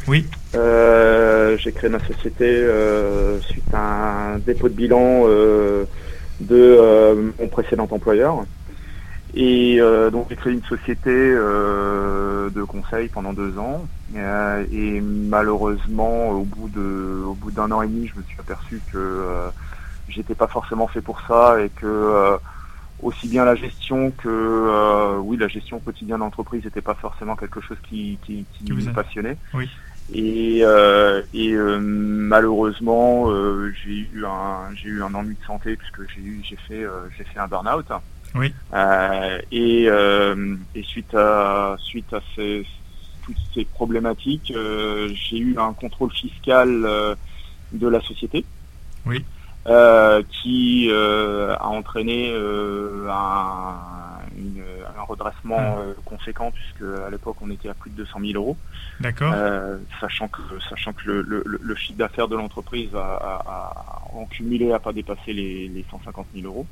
Oui, J'ai créé ma société suite à un dépôt de bilan de mon précédent employeur. Et donc j'ai créé une société de conseil pendant 2 ans. Et malheureusement, au bout d'un an et demi, je me suis aperçu que j'étais pas forcément fait pour ça et que aussi bien la gestion que la gestion quotidienne d'entreprise n'était pas forcément quelque chose qui que vous me avez. passionnait. Oui, Malheureusement, j'ai eu un ennui de santé puisque j'ai fait un burn-out. oui, Et suite à toutes ces problématiques, j'ai eu un contrôle fiscal de la société oui, qui a entraîné un redressement ah, conséquent puisque à l'époque on était à plus de 200 000 euros, d'accord. sachant que le chiffre d'affaires de l'entreprise en cumulé a pas dépassé les 150 000 euros.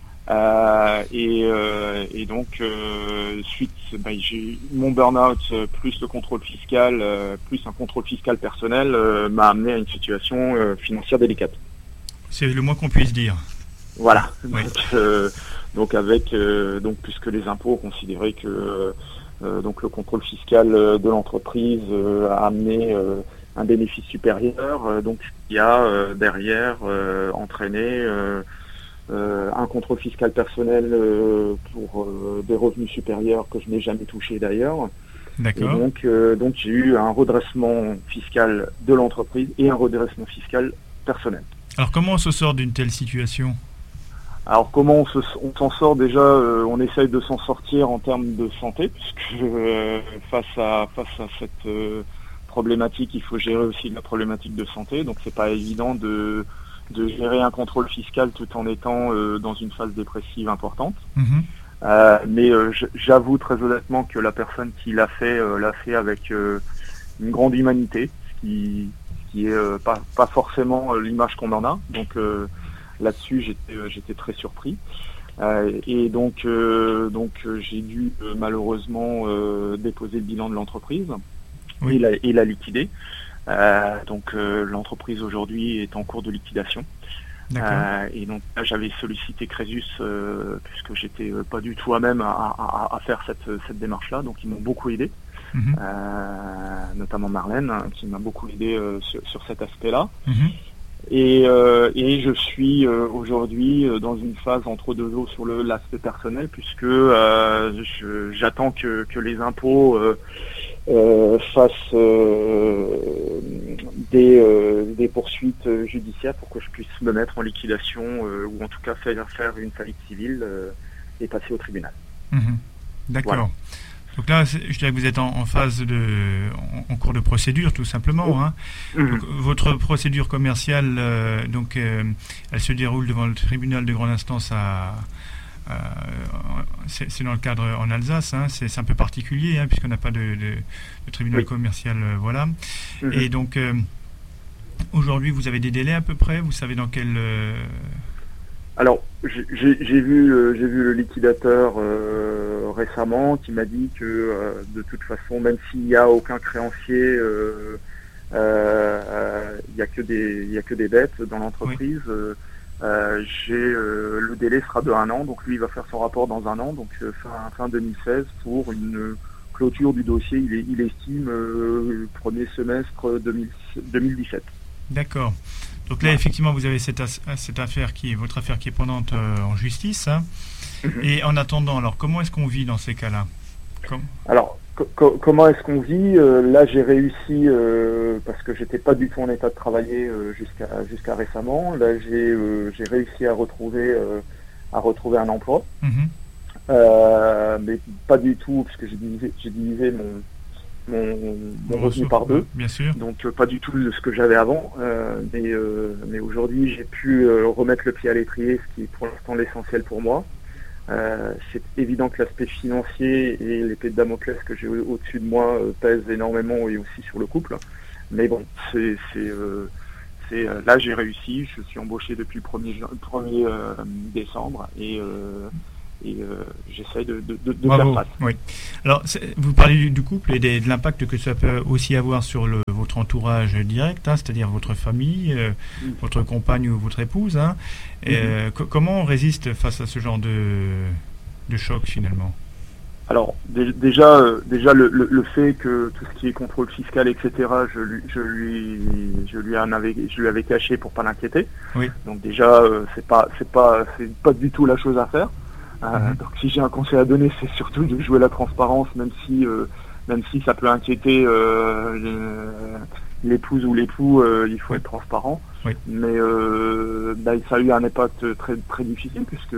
Et donc j'ai mon burn-out plus le contrôle fiscal, plus un contrôle fiscal personnel m'a amené à une situation financière délicate. C'est le moins qu'on puisse dire. Voilà. Oui, Donc puisque les impôts considéraient que donc le contrôle fiscal de l'entreprise a amené un bénéfice supérieur, donc il y a derrière entraîné un contrôle fiscal personnel pour des revenus supérieurs que je n'ai jamais touché d'ailleurs. Et d'accord. donc j'ai eu un redressement fiscal de l'entreprise et un redressement fiscal personnel. Alors comment on se sort d'une telle situation? Alors comment on s'en sort déjà, on essaye de s'en sortir en termes de santé, puisque face à cette problématique, il faut gérer aussi la problématique de santé. Donc c'est pas évident de gérer un contrôle fiscal tout en étant dans une phase dépressive importante. Mhm. Mais j'avoue très honnêtement que la personne qui l'a fait avec une grande humanité, ce qui est pas forcément l'image qu'on en a. Donc là-dessus, j'étais très surpris. J'ai dû malheureusement déposer le bilan de l'entreprise Oui, et la liquider. L'entreprise aujourd'hui est en cours de liquidation. d'accord. Et donc là, j'avais sollicité Crésus puisque j'étais pas du tout à même à faire cette démarche-là. Donc ils m'ont beaucoup aidé, Mhm. notamment Marlène, qui m'a beaucoup aidé sur cet aspect-là. Mhm. Et je suis aujourd'hui dans une phase entre deux eaux sur l'aspect personnel, puisque j'attends que les impôts fassent des poursuites judiciaires pour que je puisse me mettre en liquidation ou en tout cas faire une faillite civile et passer au tribunal. Mhm. Voilà. D'accord. Donc là, je dirais que vous êtes en phase en cours de procédure, tout simplement, hein. Donc, votre procédure commerciale, elle se déroule devant le tribunal de grande instance c'est dans le cadre en Alsace, hein. C'est un peu particulier, hein, puisqu'on n'a pas de tribunal Oui. commercial, voilà. Mhm. Et donc, aujourd'hui, vous avez des délais à peu près. Vous savez dans quel Alors, j'ai vu le liquidateur récemment qui m'a dit que de toute façon, même s'il n'y a aucun créancier, il y a que des dettes dans Oui. l'entreprise. Le délai sera de 1 an, donc lui il va faire son rapport dans 1 an, donc fin 2016 pour une clôture du dossier. Il estime premier semestre 2017. D'accord. Donc là, Voilà. effectivement, vous avez cette affaire votre affaire qui est pendante en justice, hein. Mhm. Et en attendant, alors, comment est-ce qu'on vit dans ces cas-là? Alors, comment est-ce qu'on vit? Là, j'ai réussi parce que j'étais pas du tout en état de travailler jusqu'à récemment. Là, j'ai réussi à retrouver un emploi, Mhm. mais pas du tout parce que j'ai divisé mon revenu Ressources, par deux. bien sûr. Donc pas du tout de ce que j'avais avant, mais aujourd'hui j'ai pu remettre le pied à l'étrier, ce qui est pour l'instant l'essentiel pour moi. C'est évident que l'aspect financier et l'épée de Damoclès que j'ai au-dessus de moi pèsent énormément et aussi sur le couple. Mais bon, là j'ai réussi, je suis embauché depuis le 1er décembre j'essaye de faire face. Oui. Alors, vous parlez du couple et de l'impact que ça peut aussi avoir sur votre entourage direct, hein, c'est-à-dire votre famille, votre compagne ou votre épouse. Hein. Comment on résiste face à ce genre de choc finalement? Alors déjà le fait que tout ce qui est contrôle fiscal, etc., je lui avais caché pour pas l'inquiéter. Oui. Donc déjà c'est pas du tout la chose à faire. Donc si j'ai un conseil à donner, c'est surtout de jouer la transparence, même si ça peut inquiéter l'épouse ou l'époux, il faut être transparent. Oui. Mais ça a eu un impact très très difficile puisque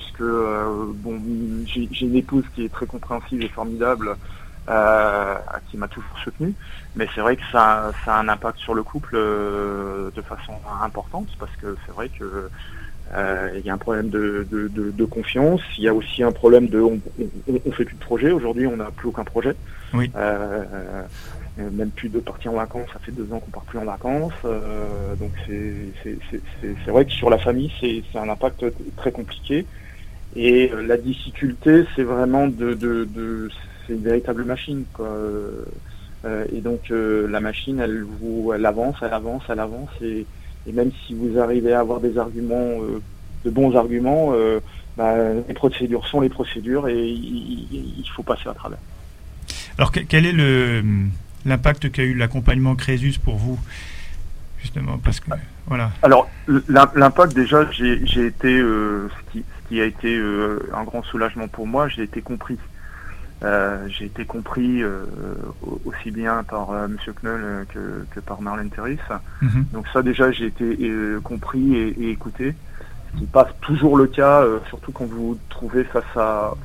j'ai une épouse qui est très compréhensive et formidable, qui m'a toujours soutenu. Mais c'est vrai que ça a un impact sur le couple de façon importante, parce que c'est vrai que il y a un problème de confiance. Il y a aussi un problème on fait plus de projet. Aujourd'hui, on n'a plus aucun projet. Oui. Même plus de partir en vacances. Ça fait 2 ans qu'on part plus en vacances. Donc c'est vrai que sur la famille, c'est un impact très compliqué. Et la difficulté, c'est vraiment c'est une véritable machine, quoi. Et donc la machine, elle avance. Et même si vous arrivez à avoir des arguments, de bons arguments, les procédures sont les procédures et il faut passer à travers. Alors quel est l'impact qu'a eu l'accompagnement Crésus pour vous, justement, parce que voilà. Alors l'impact, déjà, j'ai été ce qui a été un grand soulagement pour moi, j'ai été compris. J'ai été compris aussi bien par M. Knoll que par Marlène Terris. Donc ça, déjà, j'ai été compris et écouté, ce qui n'est pas toujours le cas, surtout quand vous vous trouvez face à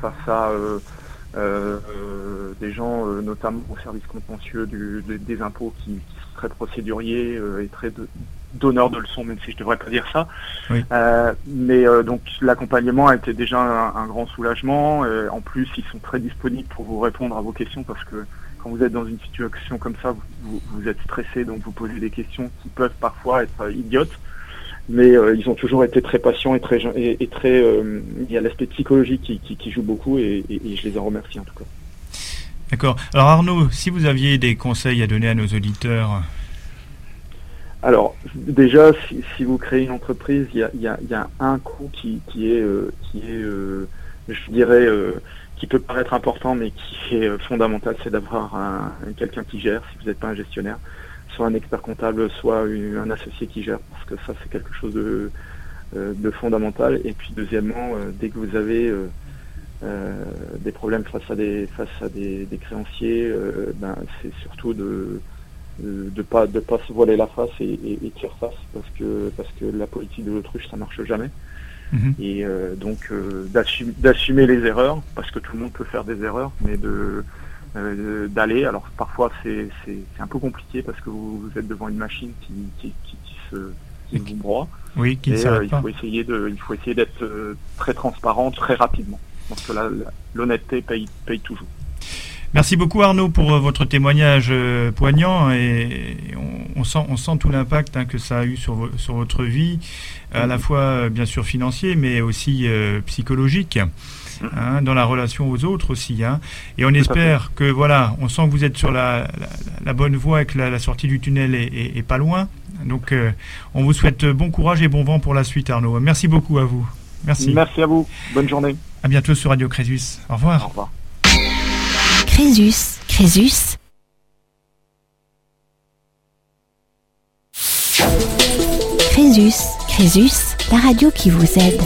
des gens, notamment au service contentieux des impôts, qui sont très procéduriers et très donneurs de leçons, même si je ne devrais pas dire ça. Oui. Mais donc l'accompagnement a été déjà un grand soulagement. En plus, ils sont très disponibles pour vous répondre à vos questions, parce que quand vous êtes dans une situation comme ça, vous êtes stressé, donc vous posez des questions qui peuvent parfois être idiotes. Mais ils ont toujours été très patients et très il y a l'aspect psychologique qui joue beaucoup, et je les en remercie en tout cas. D'accord. Alors Arnaud, si vous aviez des conseils à donner à nos auditeurs. Alors déjà, si vous créez une entreprise, il y a un coût qui est je dirais, qui peut paraître important, mais qui est fondamental, c'est d'avoir quelqu'un qui gère, si vous n'êtes pas un gestionnaire, soit un expert comptable, soit un associé qui gère, parce que ça c'est quelque chose de fondamental. Et puis deuxièmement, dès que vous avez des problèmes face à des créanciers, c'est surtout de pas se voiler la face et tirer face, parce que la politique de l'autruche, ça marche jamais. Et donc d'assumer les erreurs, parce que tout le monde peut faire des erreurs, mais d'aller. Alors parfois c'est un peu compliqué, parce que vous êtes devant une machine qui vous broie. Oui, qui ne s'arrête pas. Il faut essayer d'être très transparent très rapidement. Parce que l'honnêteté paye toujours. Merci beaucoup Arnaud pour votre témoignage poignant, et on sent tout l'impact que ça a eu sur votre vie, à la fois bien sûr financier, mais aussi psychologique, dans la relation aux autres aussi. Et on espère que on sent que vous êtes sur la bonne voie, et que la sortie du tunnel est pas loin. Donc on vous souhaite bon courage et bon vent pour la suite, Arnaud. Merci beaucoup à vous. Merci. Merci à vous. Bonne journée. À bientôt sur Radio Crésus. Au revoir. Au revoir. Crésus. Crésus, la radio qui vous aide.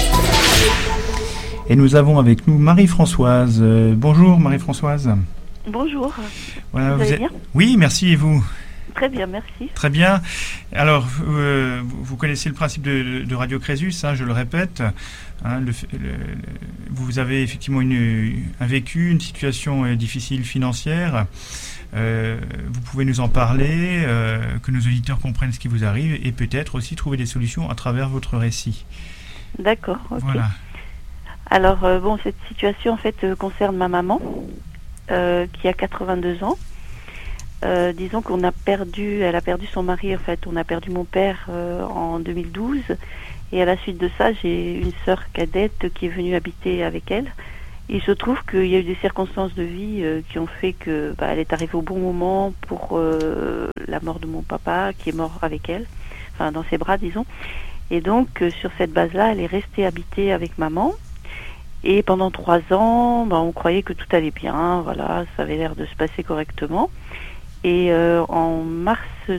Et nous avons avec nous Marie-Françoise. Bonjour Marie-Françoise. Bonjour. Voilà, vous allez bien ? Oui, merci, et vous ? Très bien, merci. Très bien. Alors, vous connaissez le principe de Radio Crésus, je le répète. Vous avez effectivement un vécu, une situation difficile financière. Vous pouvez nous en parler, que nos auditeurs comprennent ce qui vous arrive, et peut-être aussi trouver des solutions à travers votre récit. D'accord, ok. Voilà. Alors, cette situation en fait concerne ma maman, qui a 82 ans. disons elle a perdu son mari, en fait, on a perdu mon père en 2012, et à la suite de ça, j'ai une sœur cadette qui est venue habiter avec elle. Il se trouve qu'il y a eu des circonstances de vie qui ont fait que elle est arrivée au bon moment pour la mort de mon papa, qui est mort avec elle, enfin dans ses bras, disons. Et donc, sur cette base-là, elle est restée habiter avec maman. Et pendant 3 ans, on croyait que tout allait bien, voilà, ça avait l'air de se passer correctement. Et en mars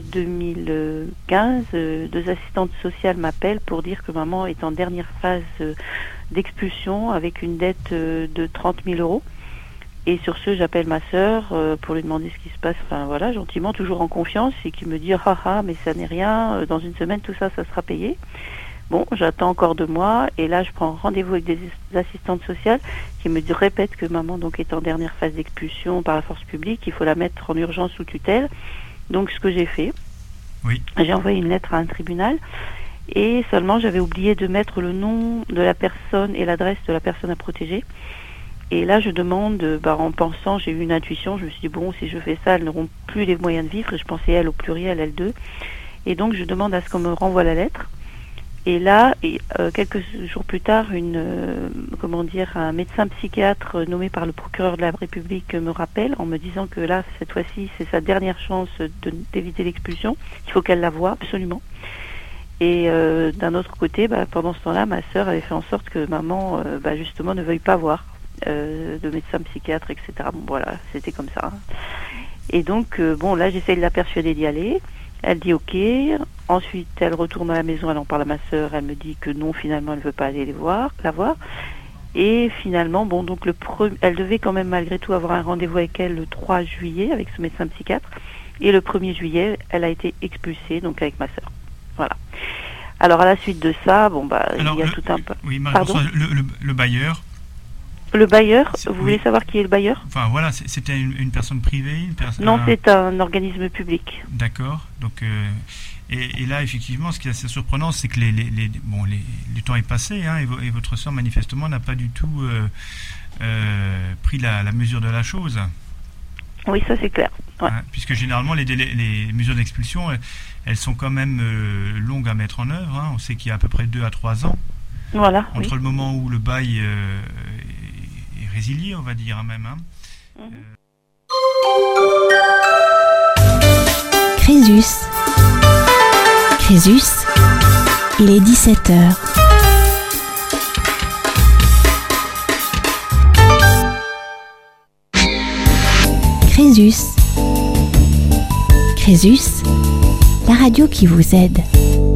2015, 2 assistantes sociales m'appellent pour dire que maman est en dernière phase d'expulsion avec une dette de 30 000 euros. Et sur ce, j'appelle ma sœur pour lui demander ce qui se passe, enfin voilà, gentiment, toujours en confiance, et qui me dit « Ah, mais ça n'est rien, dans une semaine, tout ça, ça sera payé ». Bon, j'attends encore 2 mois, et là, je prends rendez-vous avec des assistantes sociales qui me répètent que maman donc est en dernière phase d'expulsion par la force publique, il faut la mettre en urgence sous tutelle. Donc, ce que j'ai fait, j'ai envoyé une lettre à un tribunal, et seulement j'avais oublié de mettre le nom de la personne et l'adresse de la personne à protéger. Et là, je demande, en pensant, j'ai eu une intuition, je me suis dit, bon, si je fais ça, elles n'auront plus les moyens de vivre, et je pensais elle au pluriel, elles deux. Et donc, je demande à ce qu'on me renvoie la lettre. Et là, quelques jours plus tard, un médecin psychiatre nommé par le procureur de la République me rappelle en me disant que là, cette fois-ci, c'est sa dernière chance d'éviter l'expulsion. Il faut qu'elle la voie, absolument. Et d'un autre côté, pendant ce temps-là, ma sœur avait fait en sorte que maman, justement, ne veuille pas voir de médecin psychiatre, etc. Bon, voilà, c'était comme ça. Et donc, là, j'essaye de la persuader d'y aller. Elle dit OK. Ensuite, elle retourne à la maison, elle en parle à ma sœur. Elle me dit que non, finalement, elle ne veut pas aller la voir. Et finalement, elle devait quand même malgré tout avoir un rendez-vous avec elle le 3 juillet avec ce médecin psychiatre. Et le 1er juillet, elle a été expulsée, donc avec ma sœur. Voilà. Alors, à la suite de ça, il y a tout un peu... Oui, Marie-Françoise, le bailleur... Le bailleur, vous voulez savoir qui est le bailleur ? Enfin voilà, c'était une personne privée, Non, c'est un organisme public. D'accord. Donc et là effectivement, ce qui est assez surprenant, c'est que le temps est passé, et votre sœur manifestement n'a pas du tout pris la mesure de la chose. Oui, ça c'est clair. Ouais. Puisque généralement les mesures d'expulsion, elles sont quand même longues à mettre en œuvre. On sait qu'il y a à peu près 2 à 3 ans. Voilà. Entre le moment où le bail résilié, on va dire même. Crésus, il est 17h. Crésus, la radio qui vous aide.